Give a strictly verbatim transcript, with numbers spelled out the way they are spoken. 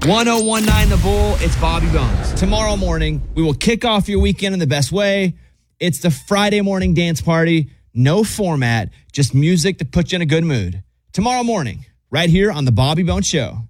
ten nineteen The Bull, it's Bobby Bones. Tomorrow morning, we will kick off your weekend in the best way. It's the Friday morning dance party. No format, just music to put you in a good mood. Tomorrow morning, right here on The Bobby Bones Show.